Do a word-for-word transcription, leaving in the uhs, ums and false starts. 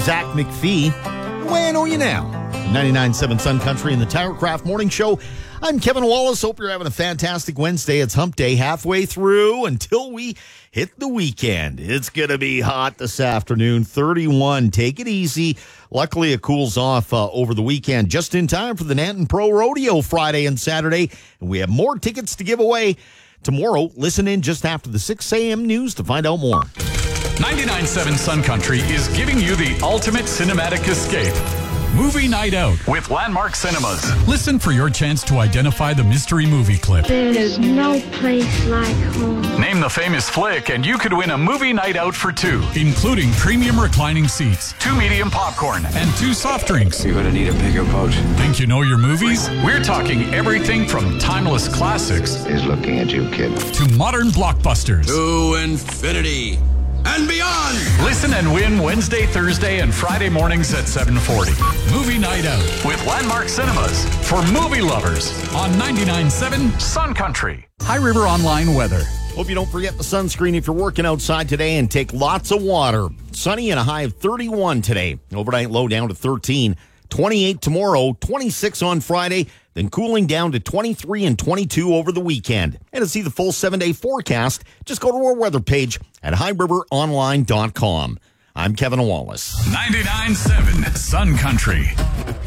Zach McPhee. Where know you now? ninety-nine point seven Sun Country in the Tirecraft Morning Show. I'm Kevin Wallace. Hope you're having a fantastic Wednesday. It's hump day halfway through until we hit the weekend. It's going to be hot this afternoon. thirty-one. Take it easy. Luckily, it cools off uh, over the weekend just in time for the Nanton Pro Rodeo Friday and Saturday. And we have more tickets to give away tomorrow. Listen in just after the six a.m. news to find out more. ninety-nine point seven Sun Country is giving you the ultimate cinematic escape. Movie Night Out with Landmark Cinemas. Listen for your chance to identify the mystery movie clip. There's no place like home. Name the famous flick and you could win a movie night out for two, including premium reclining seats, two medium popcorn, and two soft drinks. You're gonna need a bigger boat. Think you know your movies? We're talking everything from timeless classics He's looking at you, kid. to modern blockbusters. To infinity and beyond. Listen and win Wednesday, Thursday, and Friday mornings at seven forty. Movie Night Out with Landmark Cinemas for movie lovers on ninety-nine point seven Sun Country. High River Online weather. Hope you don't forget the sunscreen if you're working outside today, and take lots of water. Sunny and a high of thirty-one today. Overnight low down to thirteen. twenty-eight tomorrow, twenty-six on Friday, then cooling down to twenty-three and twenty-two over the weekend. And to see the full seven-day forecast, just go to our weather page at high river online dot com. I'm Kevin Wallace. ninety-nine point seven Sun Country.